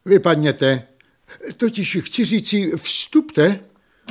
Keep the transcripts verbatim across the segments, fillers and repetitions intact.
Vypadněte. Totiž chci říci, vstupte.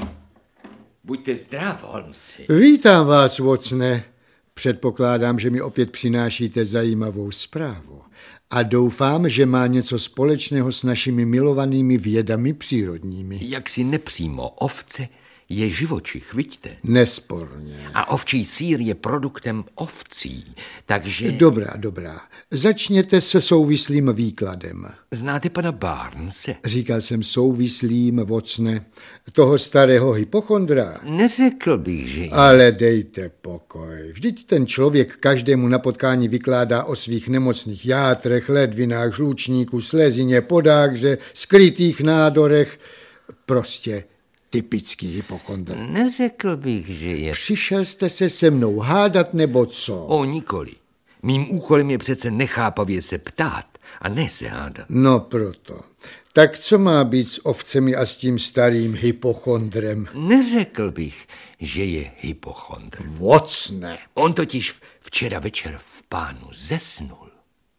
Buďte zdrav, Holmesi. Vítám vás, Watsone. Předpokládám, že mi opět přinášíte zajímavou zprávu. A doufám, že má něco společného s našimi milovanými vědami přírodními. Jak si nepřímo, ovce je živočich, vidíte? Nesporně. A ovčí sýr je produktem ovcí, takže... Dobrá, dobrá. Začněte se souvislým výkladem. Znáte pana Barnese? Říkal jsem souvislým, Watsone. Toho starého hypochondra. Neřekl bych, že... Ale dejte pokoj. Vždyť ten člověk každému na potkání vykládá o svých nemocných játrech, ledvinách, žlučníku, slezině, podáře, skrytých nádorech. Prostě... typický hypochondr. Neřekl bych, že je... Přišel jste se se mnou hádat, nebo co? O, nikoli. Mým úkolem je přece nechápavě se ptát a ne se hádat. No proto. Tak co má být s ovcemi a s tím starým hypochondrem? Neřekl bych, že je hypochondr. Watsone. On totiž včera večer v Pánu zesnul.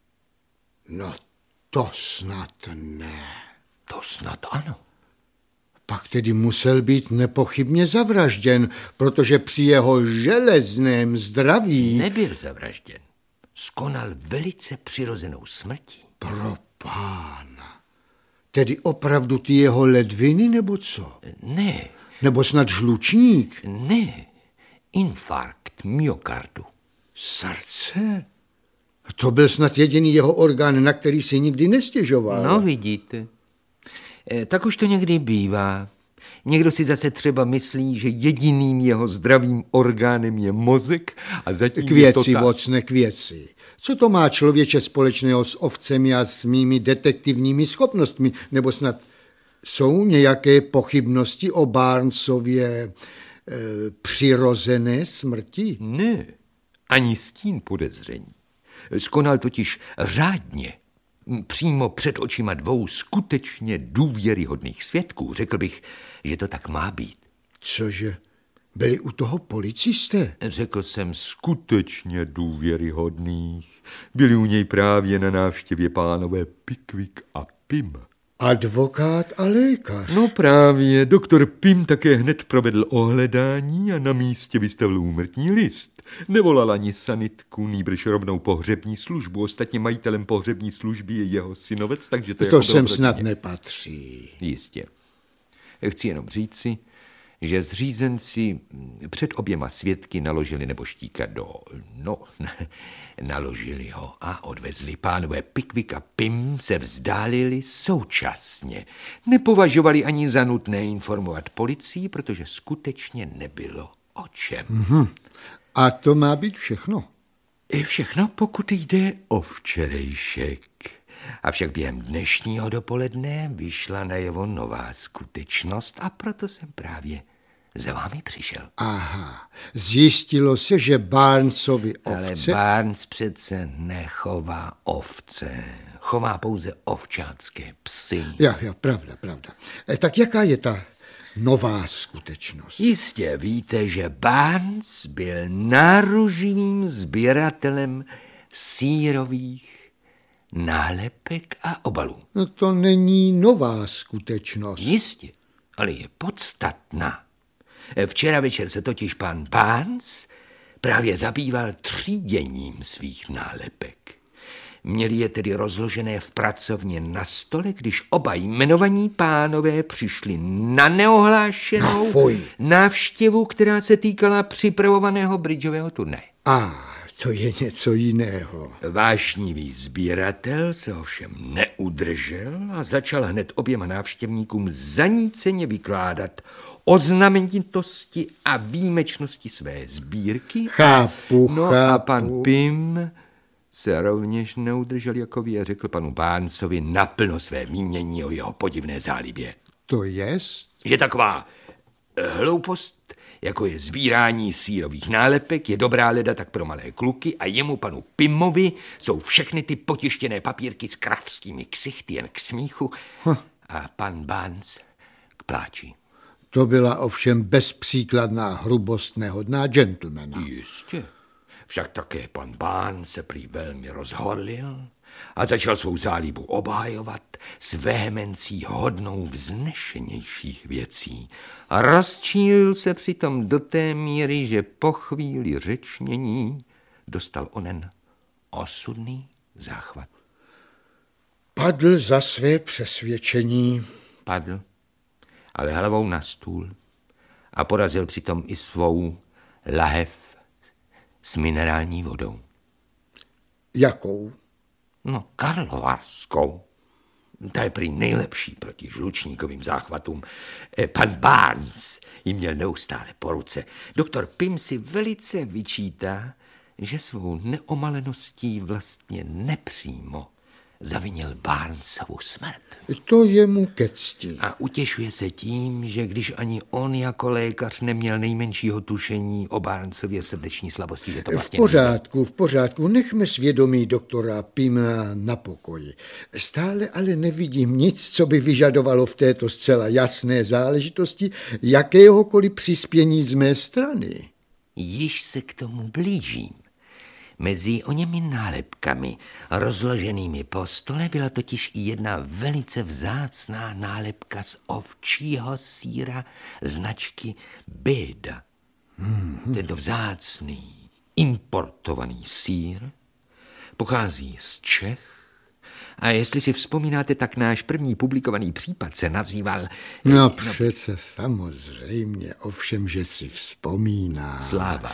No to snad ne. To snad ano. Pak tedy musel být nepochybně zavražděn, protože při jeho železném zdraví... Nebyl zavražděn. Skonal velice přirozenou smrtí. Pro pána. Tedy opravdu ty jeho ledviny, nebo co? Ne. Nebo snad žlučník? Ne. Infarkt myokardu. Srdce? To byl snad jediný jeho orgán, na který si nikdy nestěžoval. No, vidíte. Tak už to někdy bývá. Někdo si zase třeba myslí, že jediným jeho zdravým orgánem je mozek a zatím k věci, je to tak. Watsone, k věci. Co to má člověče společného s ovcemi a s mými detektivními schopnostmi? Nebo snad jsou nějaké pochybnosti o Barnesově e, přirozené smrti? Ne, ani stín podezření. Skonal totiž řádně. Přímo před očima dvou skutečně důvěryhodných svědků. Řekl bych, že to tak má být. Cože? Byli u toho policisté? Řekl jsem skutečně důvěryhodných. Byli u něj právě na návštěvě pánové Pickwick a Pym. Advokát a lékař. No právě, doktor Pym také hned provedl ohledání a na místě vystavil úmrtní list. Nevolal ani sanitku, nýbrž rovnou pohřební službu. Ostatně majitelem pohřební služby je jeho synovec, takže to, to jako sem snad nepatří. Jistě. Chci jenom říci, že zřízenci před oběma svědky naložili neboštíka do... No, naložili ho a odvezli. Pánové Pickwick a Pym se vzdálili současně. Nepovažovali ani za nutné informovat policii, protože skutečně nebylo o čem. Mm-hmm. A to má být všechno? Je všechno, pokud jde o včerejšek. Avšak během dnešního dopoledne vyšla najevo nová skutečnost a proto jsem právě za vámi přišel. Aha, zjistilo se, že Barnesovi ovce... Ale Barnes přece nechová ovce, chová pouze ovčácké psy. Jo, jo, pravda, pravda. E, tak jaká je ta nová skutečnost? Jistě víte, že Barnes byl náruživým sběratelem sýrových nálepek a obalů. No to není nová skutečnost. Jistě, ale je podstatná. Včera večer se totiž pan Barnes právě zabýval tříděním svých nálepek. Měli je tedy rozložené v pracovně na stole, když oba jmenovaní pánové přišli na neohlášenou no, návštěvu, která se týkala připravovaného bridžového turnaje. A to je něco jiného. Vášnivý sběratel se ovšem neudržel a začal hned oběma návštěvníkům zaníceně vykládat o znamenitosti a výjimečnosti své sbírky. Chápu, no chápu. A pan Pym se rovněž neudržel jako vy a řekl panu Barnesovi naplno své mínění o jeho podivné zálibě. To jest? Že taková hloupost, jako je sbírání sýrových nálepek, je dobrá leda tak pro malé kluky a jemu, panu Pymovi, jsou všechny ty potištěné papírky s kravskými ksichty jen k smíchu hm. a pan Barnes k pláči. To byla ovšem bezpříkladná hrubost nehodná gentlemana. Jistě. Však také pan Barnes se prý velmi rozhorlil a začal svou zálibu obhajovat s vehemencí hodnou vznešenějších věcí. A rozčílil se přitom do té míry, že po chvíli řečnění dostal onen osudný záchvat. Padl za své přesvědčení. Padl, ale hlavou na stůl a porazil přitom i svou lahev s minerální vodou. Jakou? No, karlovarskou. Ta je prý nejlepší proti žlučníkovým záchvatům. Pan Barnes ji měl neustále po ruce. Doktor Pym si velice vyčítá, že svou neomaleností vlastně nepřímo zavinil Barnesovu smrt. To je mu ke cti. A utěšuje se tím, že když ani on jako lékař neměl nejmenšího tušení o Barnesově srdeční slabosti, že to vlastně... V pořádku, v pořádku, nechme svědomí doktora Pyma na pokoji. Stále ale nevidím nic, co by vyžadovalo v této zcela jasné záležitosti jakéhokoliv přispění z mé strany. Již se k tomu blížím. Mezi oněmi nálepkami rozloženými po stole byla totiž i jedna velice vzácná nálepka z ovčího sýra značky Beda. Hmm. Tento vzácný, importovaný sýr pochází z Čech a jestli si vzpomínáte, tak náš první publikovaný případ se nazýval... No, no přece samozřejmě, ovšem, že si vzpomíná. Sláva.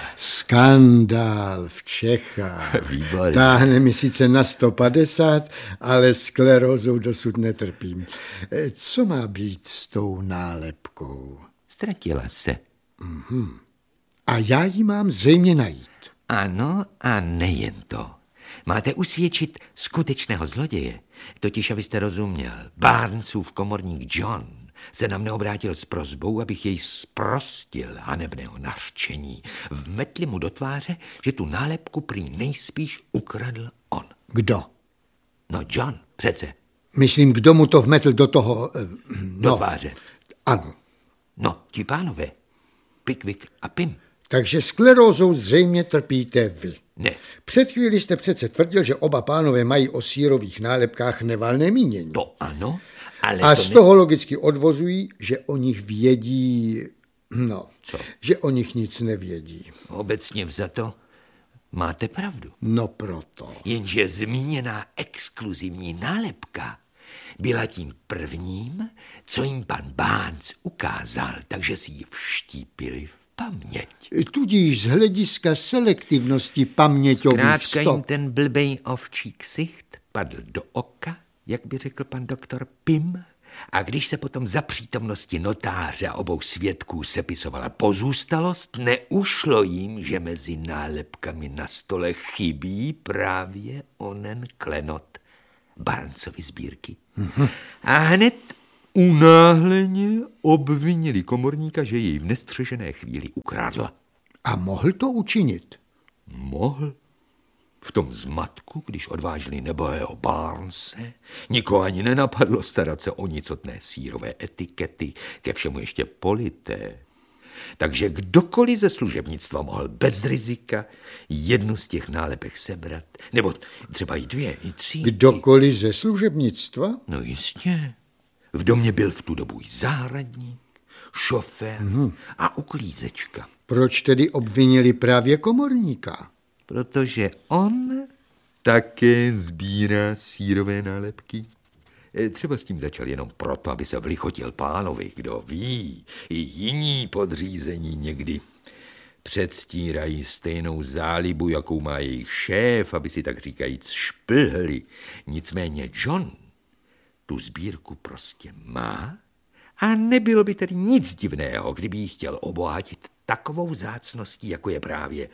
Skandál v Čechách. Výborně. Táhne mi sice na sto padesát, ale sklerózou dosud netrpím. Co má být s tou nálepkou? Ztratila se. Mhm. A já ji mám zřejmě najít. Ano, a nejen to. Máte usvědčit skutečného zloděje, totiž abyste rozuměl. Barnesův komorník John se na mne obrátil s prosbou, abych jej zprostil hanebného nařčení. Vmetli mu do tváře, že tu nálepku prý nejspíš ukradl on. Kdo? No John, přece. Myslím, kdo mu to vmetl do toho... No, do tváře. Ano. No, ti pánové, Pickwick a Pym. Takže sklerózou zřejmě trpíte vy. Ne. Před chvíli jste přece tvrdil, že oba pánové mají o sýrových nálepkách nevalné mínění. To ano, ale A to z ne... toho logicky odvozují, že o nich vědí... No, Co? Že o nich nic nevědí. Obecně vzato máte pravdu. No proto. Jenže zmíněná exkluzivní nálepka byla tím prvním, co jim pan Barnes ukázal, takže si ji vštípili v paměť. Tudíž z hlediska selektivnosti paměťových Zkrátka jim stop. ten blbej ovčí ksicht padl do oka, jak by řekl pan doktor Pym, a když se potom za přítomnosti notáře a obou svědků sepisovala pozůstalost, neušlo jim, že mezi nálepkami na stole chybí právě onen klenot Barnesovy sbírky. Mm-hmm. A hned unáhleně obvinili komorníka, že jej v nestřežené chvíli ukradl. A mohl to učinit? Mohl. V tom zmatku, když odvážili nebohého Barnese, nikoho ani nenapadlo starat se o nicotné sýrové etikety, ke všemu ještě polité. Takže kdokoliv ze služebnictva mohl bez rizika jednu z těch nálepek sebrat, nebo třeba i dvě, i tři. Kdokoliv ze služebnictva? No jistě. V domě byl v tu dobu i zahradník, šofér mm-hmm. a uklízečka. Proč tedy obvinili právě komorníka? Protože on také sbírá sýrové nálepky. Třeba s tím začal jenom proto, aby se vlichotil pánovi, kdo ví. I jiní podřízení někdy předstírají stejnou zálibu, jakou má jejich šéf, aby si tak říkajíc šplhli. Nicméně John tu sbírku prostě má a nebylo by tedy nic divného, kdyby ji chtěl obohatit takovou vzácností, jako je právě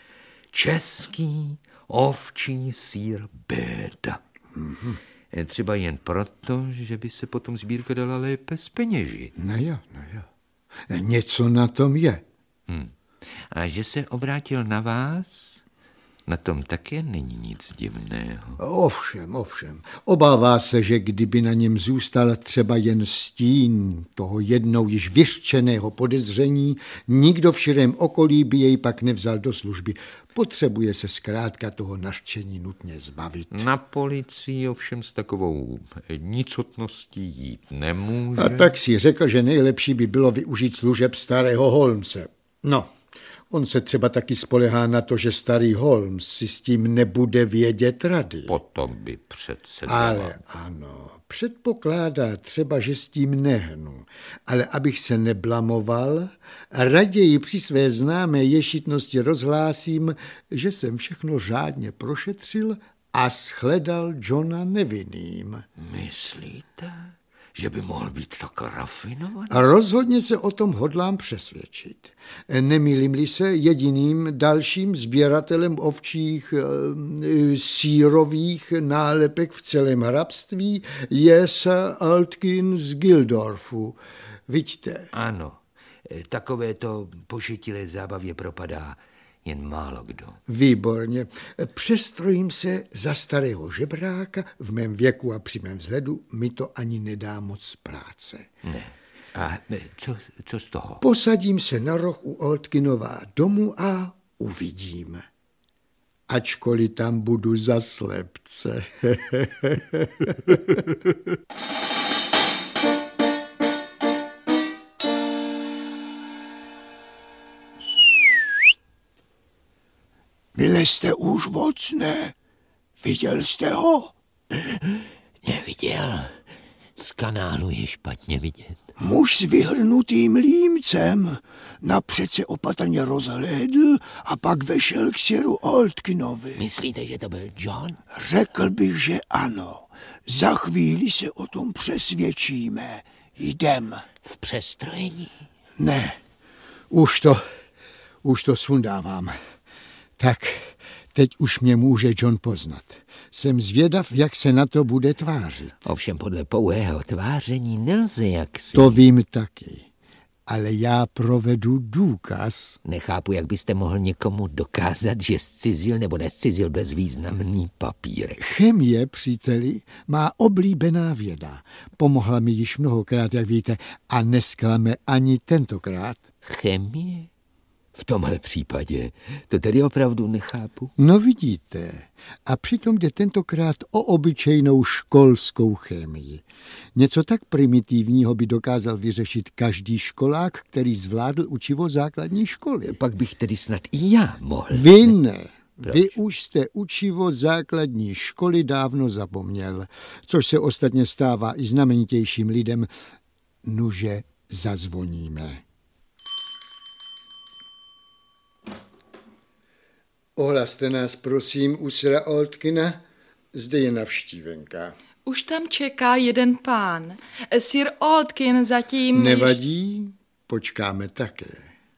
český ovčí sýr Beda. Mm-hmm. Třeba jen proto, že by se potom sbírka dala lépe zpeněžit. No jo, no jo. Něco na tom je. Hmm. A že se obrátil na vás, Na tom také není nic divného. Ovšem, ovšem. Obává se, že kdyby na něm zůstal třeba jen stín toho jednou již vyřčeného podezření, nikdo v širém okolí by jej pak nevzal do služby. Potřebuje se zkrátka toho nařčení nutně zbavit. Na policii ovšem s takovou nicotností jít nemůže. A tak si řekl, že nejlepší by bylo využít služeb starého Holmese. No, on se třeba taky spolehá na to, že starý Holmes si s tím nebude vědět rady. Potom by přece... Ale ano, předpokládá třeba, že s tím nehnu. Ale abych se neblamoval, raději při své známé ješitnosti rozhlásím, že jsem všechno řádně prošetřil a shledal Johna nevinným. Myslíte, že by mohl být tak rafinovaný? A rozhodně se o tom hodlám přesvědčit. Nemýlím-li se, jediným dalším sběratelem ovčích e, sírových nálepek v celém hrabství je Sir Altkin z Gildorfu. Vidíte? Ano, takové to pošetilé zábavě propadá jen málo kdo. Výborně. Přestrojím se za starého žebráka, v mém věku a při mém vzhledu mi to ani nedá moc práce. Ne. A co, co z toho? Posadím se na roh u Altkinova domu a uvidím. Ačkoliv tam budu za slepce. Vylezte už moc, ne? Viděl jste ho? Neviděl. Z kanálu je špatně vidět. Muž s vyhrnutým límcem napřed se opatrně rozhlédl a pak vešel k siru Altkinovi. Myslíte, že to byl John? Řekl bych, že ano. Za chvíli se o tom přesvědčíme. Jdem. V přestrojení? Ne, už to, už to sundávám. Tak, teď už mě může John poznat. Jsem zvědav, jak se na to bude tvářit. Ovšem podle pouhého tváření nelze jaksi. To vím taky, ale já provedu důkaz. Nechápu, jak byste mohl někomu dokázat, že zcizil nebo nescizil bezvýznamný papírek. Chemie, příteli, má oblíbená věda. Pomohla mi již mnohokrát, jak víte, a nesklame ani tentokrát. Chemie? V tomhle případě to tedy opravdu nechápu. No vidíte, a přitom jde tentokrát o obyčejnou školskou chemii. Něco tak primitivního by dokázal vyřešit každý školák, který zvládl učivo základní školy. Pak bych tedy snad i já mohl. Vy ne. Proč? Vy už jste učivo základní školy dávno zapomněl, což se ostatně stává i znamenitějším lidem. Nuže zazvoníme. Ohlaste nás, prosím, u sira Altkina. Zde je navštívenka. Už tam čeká jeden pán. Sir Altkin zatím... Nevadí, počkáme také.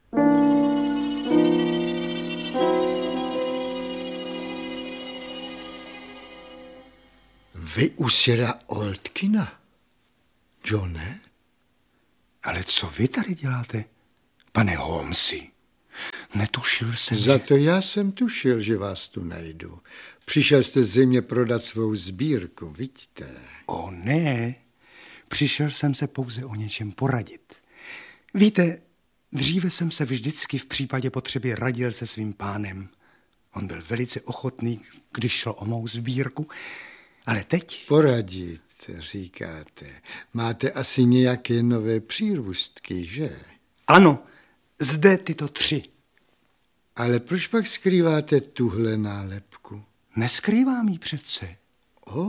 Vy u sira Altkina? Johne? Ale co vy tady děláte, pane Holmesi? Netušil jsem, Za že... to já jsem tušil, že vás tu najdu. Přišel jste zřejmě prodat svou sbírku, vidíte? O ne, přišel jsem se pouze o něčem poradit. Víte, dříve jsem se vždycky v případě potřeby radil se svým pánem. On byl velice ochotný, když šlo o mou sbírku, ale teď... Poradit, říkáte. Máte asi nějaké nové přírůstky, že? Ano, zde tyto tři. Ale proč pak skrýváte tuhle nálepku? Neskrývám jí přece. Ó,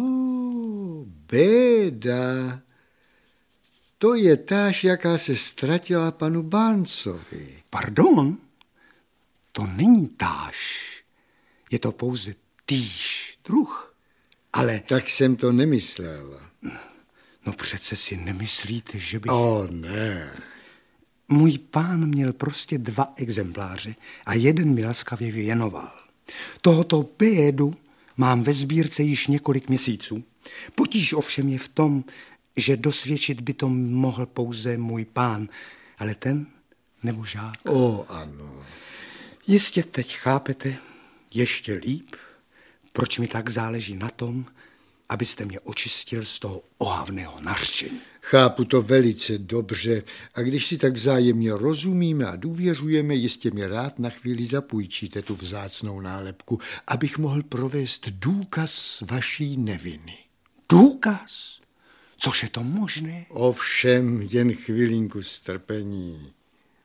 béda. To je táž, jaká se ztratila panu Barnesovi. Pardon? To není táž. Je to pouze týž druh. Ale... Tak jsem to nemyslel. No přece si nemyslíte, že bych... O ne. Můj pán měl prostě dva exempláře a jeden mi laskavě věnoval. Tohoto bédu mám ve sbírce již několik měsíců. Potíž ovšem je v tom, že dosvědčit by to mohl pouze můj pán, ale ten nebo žák. O ano. Jistě teď chápete, Ještě líp, proč mi tak záleží na tom, abyste mě očistil z toho ohavného nařčení. Chápu to velice dobře a když si tak vzájemně rozumíme a důvěřujeme, jistě mě rád na chvíli zapůjčíte tu vzácnou nálepku, abych mohl provést důkaz vaší neviny. Důkaz? Což je to možné? Ovšem, jen chvilinku strpení.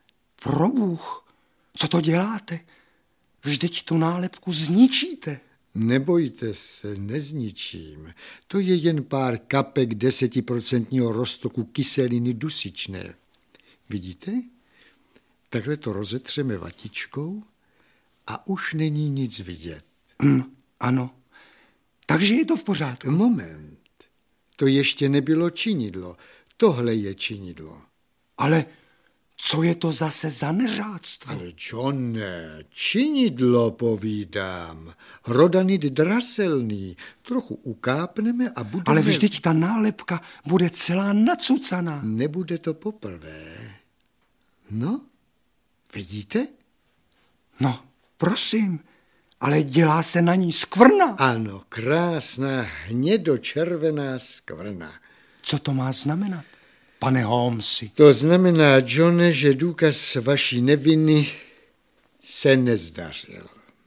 Probůh, co to děláte? Vždyť tu nálepku zničíte. Nebojte se, nezničím. To je jen pár kapek desetiprocentního roztoku kyseliny dusičné. Vidíte? Takhle to rozetřeme vatičkou a už není nic vidět. Mm, ano, takže je to v pořádku. Moment, to ještě nebylo činidlo. Tohle je činidlo. Ale co je to zase za neřádstvo? Ale Johne, činidlo povídám. Rodanit draselný. Trochu ukápneme a budeme... Ale vždyť ta nálepka bude celá nacucaná. Nebude to poprvé. No, vidíte? No, prosím, ale dělá se na ní skvrna. Ano, krásná hnědočervená skvrna. Co to má znamenat, pane Holmesi? To znamená, Johne, že důkaz vaší neviny se nezdařil.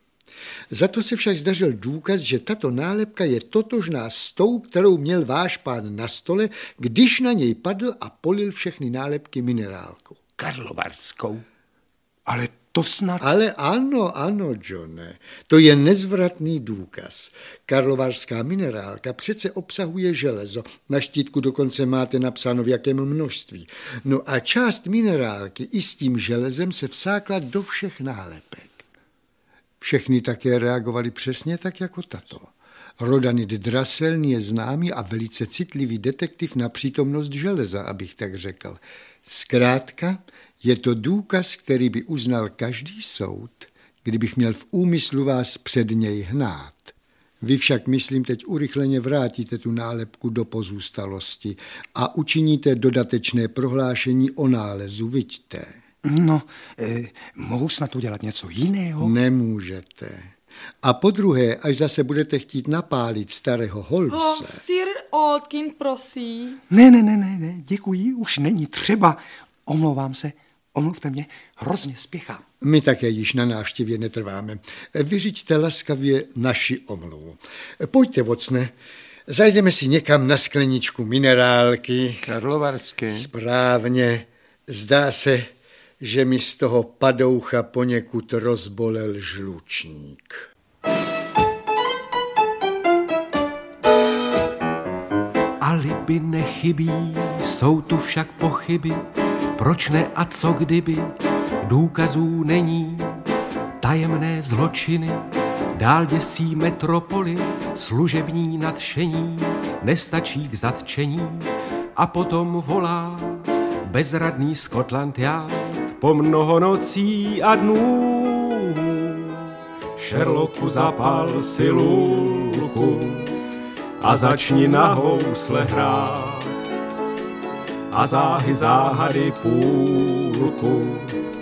Za to se však zdařil důkaz, že tato nálepka je totožná s tou, kterou měl váš pán na stole, když na něj padl a polil všechny nálepky minerálkou. Karlovarskou. Ale to snad... Ale ano, ano, Johne, to je nezvratný důkaz. Karlovarská minerálka přece obsahuje železo. Na štítku dokonce máte napsáno, v jakém množství. No a část minerálky i s tím železem se vsákla do všech nálepek. Všechny také reagovali přesně tak jako tato. Rodanit draselný je známý a velice citlivý detektiv na přítomnost železa, abych tak řekl. Zkrátka, je to důkaz, který by uznal každý soud, kdybych měl v úmyslu vás před něj hnát. Vy však, myslím, teď urychleně vrátíte tu nálepku do pozůstalosti a učiníte dodatečné prohlášení o nálezu, viďte. No, eh, mohu snad udělat něco jiného? Nemůžete. A po druhé, až zase budete chtít napálit starého Holmese... Oh, Sir Oldkin, prosím. Ne, ne, ne, ne, ne, děkuji, už není třeba. Omlouvám se, omluvte mě, hrozně spěchám. My také již na návštěvě netrváme. Vyřiďte laskavě naši omluvu. Pojďte, vocne, zajdeme si někam na skleničku minerálky. Karlovarské. Správně. Zdá se, že mi z toho padoucha poněkud rozbolel žlučník. Alibi nechybí, jsou tu však pochyby, proč ne a co kdyby, důkazů není, tajemné zločiny, dál děsí metropoli, služební nadšení, nestačí k zatčení a potom volá bezradný Scotland Yard po mnoho nocí a dnů. Sherlocku, zapal si lulku a začni na housle hrát a záhy záhady půlku